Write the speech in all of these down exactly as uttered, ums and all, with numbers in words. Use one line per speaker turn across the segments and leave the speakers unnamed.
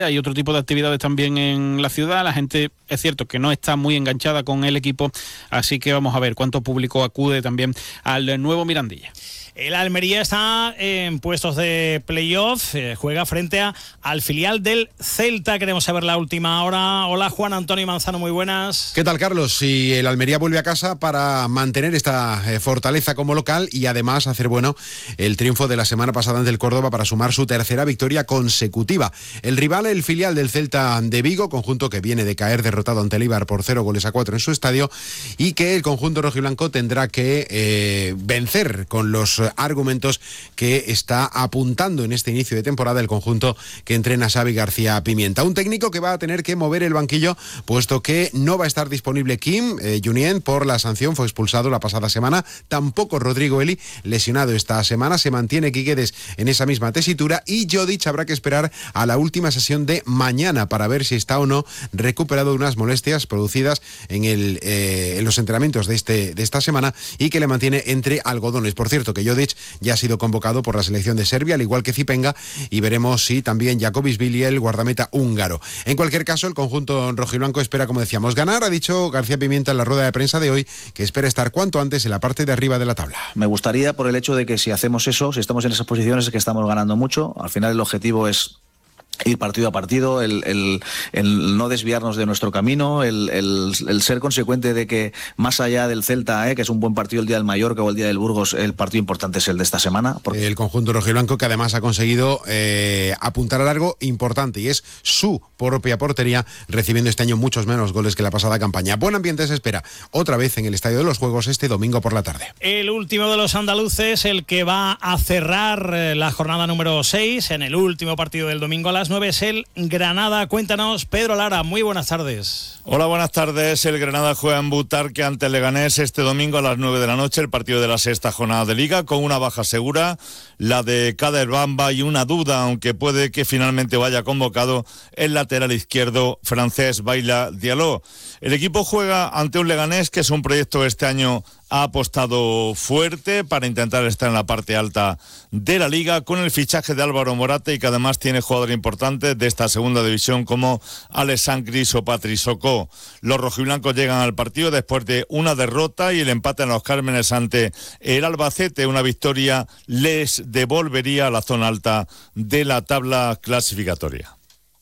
Hay otro tipo de actividades también en la ciudad. La gente, es cierto que no está muy enganchada con el equipo, así que vamos a ver cuánto público acude también al nuevo Mirandilla.
El Almería está en puestos de playoff, eh, juega frente a, al filial del Celta. Queremos saber la última hora. Hola, Juan Antonio Manzano, muy buenas.
¿Qué tal, Carlos? Y el Almería vuelve a casa para mantener esta eh, fortaleza como local y además hacer bueno el triunfo de la semana pasada ante el Córdoba para sumar su tercera victoria consecutiva. El rival, el filial del Celta de Vigo, conjunto que viene de caer derrotado ante el Eibar por cero goles a cuatro en su estadio y que el conjunto rojiblanco tendrá que eh, vencer con los argumentos que está apuntando en este inicio de temporada el conjunto que entrena Xavi García Pimienta. Un técnico que va a tener que mover el banquillo, puesto que no va a estar disponible Kim eh, Junien por la sanción, fue expulsado la pasada semana, tampoco Rodrigo Eli, lesionado esta semana, se mantiene Quiquedes en esa misma tesitura y Jodic habrá que esperar a la última sesión de mañana para ver si está o no recuperado de unas molestias producidas en, el, eh, en los entrenamientos de, este, de esta semana y que le mantiene entre algodones. Por cierto, que Jodic ya ha sido convocado por la selección de Serbia, al igual que Zipenga, y veremos si también Jakobisvili, el guardameta húngaro. En cualquier caso, el conjunto rojiblanco espera, como decíamos, ganar. Ha dicho García Pimienta en la rueda de prensa de hoy que espera estar cuanto antes en la parte de arriba de la tabla.
Me gustaría, por el hecho de que si hacemos eso, si estamos en esas posiciones, es que estamos ganando mucho. Al final el objetivo es ir partido a partido, el, el, el no desviarnos de nuestro camino, el, el, el ser consecuente de que más allá del Celta, eh, que es un buen partido el día del Mallorca o el día del Burgos, el partido importante es el de esta semana. Porque...
El conjunto rojiblanco que además ha conseguido eh, apuntar a algo importante y es su propia portería, recibiendo este año muchos menos goles que la pasada campaña. Buen ambiente se espera otra vez en el Estadio de los Juegos este domingo por la tarde.
El último de los andaluces, el que va a cerrar la jornada número seis en el último partido del domingo a las nueve, es el Granada. Cuéntanos, Pedro Lara, muy buenas tardes.
Hola, buenas tardes. El Granada juega en Butarque ante el Leganés este domingo a las nueve de la noche, el partido de la sexta jornada de Liga, con una baja segura, la de Kader Bamba, y una duda, aunque puede que finalmente vaya convocado, el lateral izquierdo francés Baila Diallo. El equipo juega ante un Leganés que es un proyecto este año ha apostado fuerte para intentar estar en la parte alta de la Liga, con el fichaje de Álvaro Morata, y que además tiene jugadores importantes de esta segunda división como Alex Sancris o Patri Socó. Los rojiblancos llegan al partido después de una derrota y el empate en Los Cármenes ante el Albacete. Una victoria les devolvería a la zona alta de la tabla clasificatoria.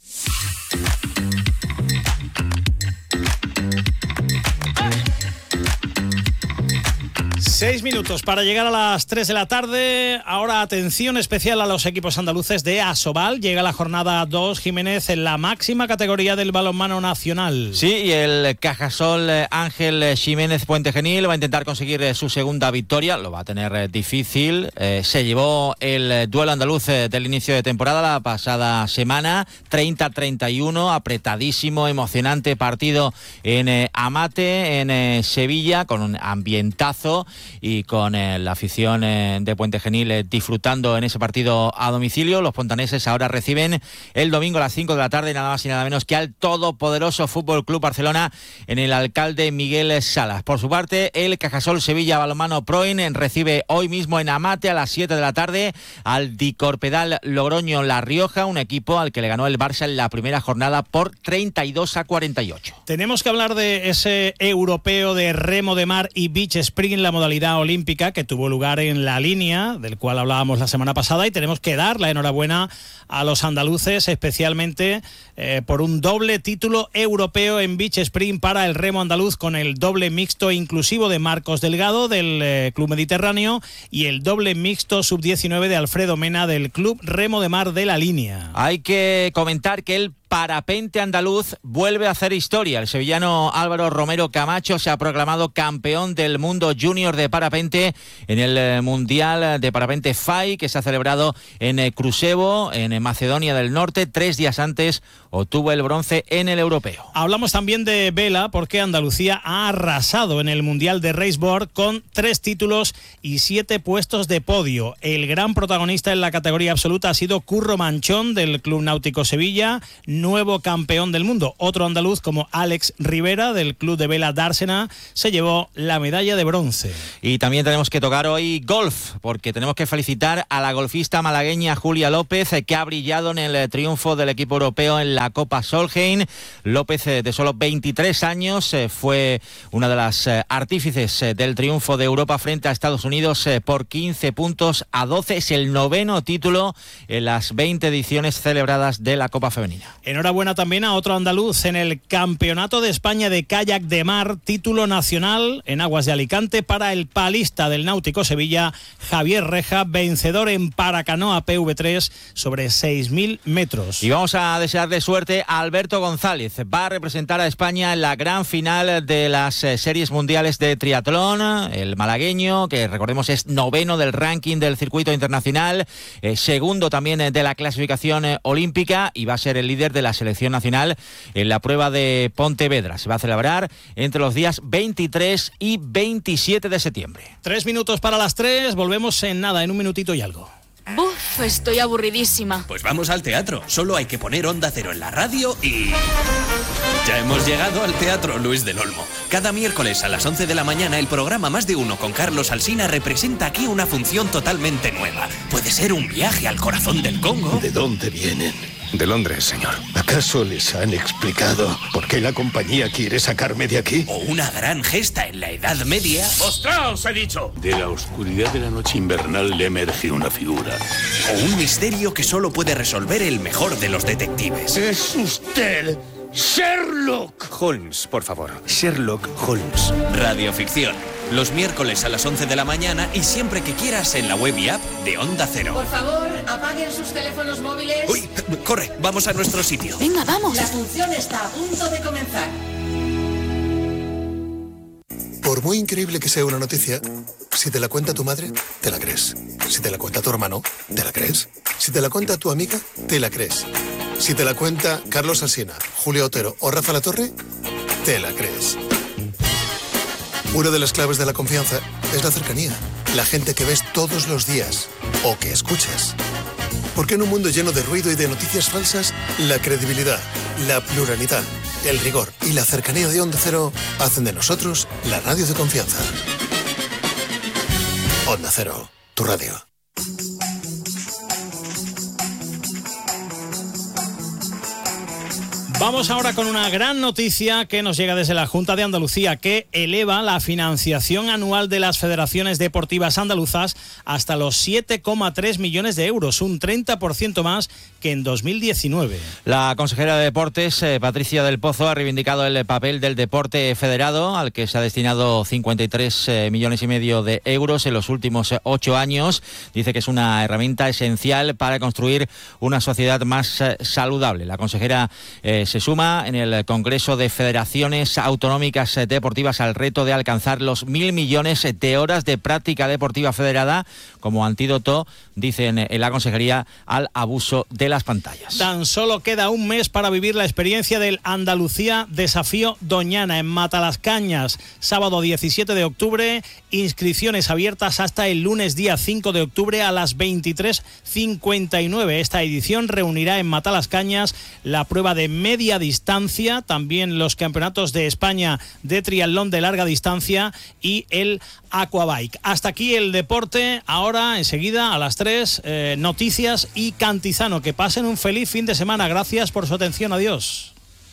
Seis minutos para llegar a las tres de la tarde. Ahora atención especial a los equipos andaluces de Asobal. Llega la jornada dos, Jiménez, en la máxima categoría del balonmano nacional.
Sí, y el Cajasol Ángel Jiménez Puente Genil va a intentar conseguir su segunda victoria. Lo va a tener difícil. Eh, se llevó el duelo andaluz del inicio de temporada la pasada semana. treinta a treinta y uno, apretadísimo, emocionante partido en eh, Amate, en eh, Sevilla, con un ambientazo y con eh, la afición eh, de Puente Genil eh, disfrutando en ese partido a domicilio. Los pontaneses ahora reciben el domingo a las cinco de la tarde, nada más y nada menos que al todopoderoso Fútbol Club Barcelona en el Alcalde Miguel Salas. Por su parte, el Cajasol Sevilla Balonmano Proin recibe hoy mismo en Amate a las siete de la tarde al Dicorpedal Logroño La Rioja, un equipo al que le ganó el Barça en la primera jornada por treinta y dos a cuarenta y ocho.
Tenemos que hablar de ese europeo de remo de mar y beach spring en la modalidad olímpica que tuvo lugar en La Línea, del cual hablábamos la semana pasada, y tenemos que dar la enhorabuena a los andaluces, especialmente eh, por un doble título europeo en beach sprint para el remo andaluz, con el doble mixto inclusivo de Marcos Delgado del eh, Club Mediterráneo y el doble mixto sub diecinueve de Alfredo Mena del Club Remo de Mar de La Línea.
Hay que comentar que el parapente andaluz vuelve a hacer historia. El sevillano Álvaro Romero Camacho se ha proclamado campeón del mundo junior de parapente en el Mundial de Parapente F A I, que se ha celebrado en Kruševo, en Macedonia del Norte. Tres días antes obtuvo el bronce en el europeo.
Hablamos también de vela, porque Andalucía ha arrasado en el Mundial de Raceboard con tres títulos y siete puestos de podio. El gran protagonista en la categoría absoluta ha sido Curro Manchón del Club Náutico Sevilla. nuevo campeón del mundo. Otro andaluz como Alex Rivera del club de vela Dársena se llevó la medalla de bronce.
Y también tenemos que tocar hoy golf, porque tenemos que felicitar a la golfista malagueña Julia López, que ha brillado en el triunfo del equipo europeo en la Copa Solheim. López, de solo veintitrés años, fue una de las artífices del triunfo de Europa frente a Estados Unidos por quince puntos a doce. Es el noveno título en las veinte ediciones celebradas de la Copa Femenina.
Enhorabuena también a otro andaluz en el Campeonato de España de Kayak de Mar, título nacional en aguas de Alicante para el palista del Náutico Sevilla, Javier Reja, vencedor en paracanoa P V tres sobre seis mil metros.
Y vamos a desearle suerte a Alberto González. Va a representar a España en la gran final de las series mundiales de triatlón. El malagueño, que recordemos es noveno del ranking del circuito internacional, eh, segundo también de la clasificación eh, olímpica, y va a ser el líder de la selección nacional en la prueba de Pontevedra. Se va a celebrar entre los días veintitrés y veintisiete de septiembre.
Tres minutos para las tres, volvemos en nada, en un minutito y algo.
Buf, estoy aburridísima.
Pues vamos al teatro. Solo hay que poner Onda Cero en la radio y... ya hemos llegado al Teatro Luis del Olmo. Cada miércoles a las once de la mañana el programa Más de Uno con Carlos Alsina representa aquí una función totalmente nueva. Puede ser un viaje al corazón del Congo.
¿De dónde vienen?
De Londres, señor.
¿Acaso les han explicado por qué la compañía quiere sacarme de aquí?
O una gran gesta en la Edad Media.
¡Mostraos, he dicho! De la oscuridad de la noche invernal le emerge una figura.
O un misterio que solo puede resolver el mejor de los detectives.
¡Es usted Sherlock
Holmes, por favor. Sherlock Holmes. Radioficción. Los miércoles a las once de la mañana y siempre que quieras en la web y app de Onda Cero.
Por favor, apaguen sus teléfonos móviles.
Uy, corre, vamos a nuestro sitio.
Venga, vamos.
La función está a punto de comenzar.
Por muy increíble que sea una noticia, si te la cuenta tu madre, te la crees. Si te la cuenta tu hermano, te la crees. Si te la cuenta tu amiga, te la crees. Si te la cuenta Carlos Alsina, Julio Otero o Rafa Latorre, te la crees. Una de las claves de la confianza es la cercanía. La gente que ves todos los días o que escuchas. Porque en un mundo lleno de ruido y de noticias falsas, la credibilidad, la pluralidad, el rigor y la cercanía de Onda Cero hacen de nosotros la radio de confianza. Onda Cero, tu radio.
Vamos ahora con una gran noticia que nos llega desde la Junta de Andalucía, que eleva la financiación anual de las federaciones deportivas andaluzas hasta los siete coma tres millones de euros, un treinta por ciento más que en dos mil diecinueve.
La consejera de Deportes, eh, Patricia del Pozo, ha reivindicado el papel del deporte federado, al que se ha destinado cincuenta y tres eh, millones y medio de euros en los últimos eh, ocho años. Dice que es una herramienta esencial para construir una sociedad más eh, saludable. La consejera eh, se suma en el Congreso de Federaciones Autonómicas Deportivas al reto de alcanzar los mil millones de horas de práctica deportiva federada como antídoto, dicen en la consejería, al abuso de las pantallas.
Tan solo queda un mes para vivir la experiencia del Andalucía Desafío Doñana en Matalascañas, sábado diecisiete de octubre, inscripciones abiertas hasta el lunes día cinco de octubre a las veintitrés cincuenta y nueve. Esta edición reunirá en Matalascañas la prueba de media distancia, también los campeonatos de España de triatlón de larga distancia y el aquabike. Hasta aquí el deporte. Ahora, enseguida, a las tres, eh, noticias y Cantizano. Que pasen un feliz fin de semana. Gracias por su atención. Adiós.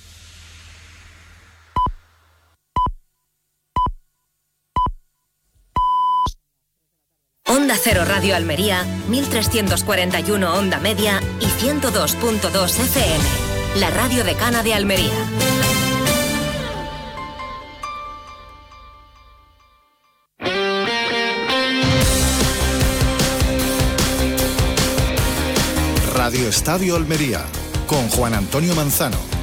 Onda Cero Radio Almería, mil trescientos cuarenta y uno onda media y ciento dos punto dos F M. La radio decana de Almería.
Radio Estadio Almería, con Juan Antonio Manzano.